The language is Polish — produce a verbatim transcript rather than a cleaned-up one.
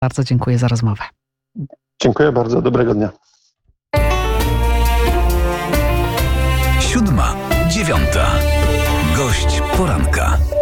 Bardzo dziękuję za rozmowę. Dziękuję bardzo, dobrego dnia. Siódma, dziewiąta. Gość poranka.